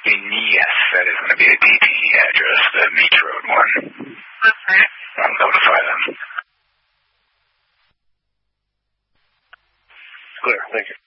Yes, that is going to be a DTE address, the Meach Road one. Okay. I'll notify them. Clear, thank you.